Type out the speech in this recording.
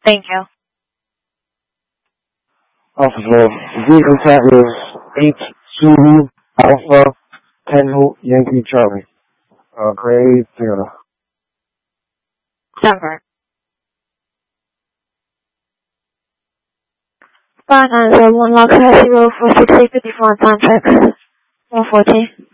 Thank you. Officer, vehicle tag is 8 Zulu Alpha Tango Yankee Charlie. Gray Toyota. Denver. 590 1 lock 0 for 6854 time check. 114.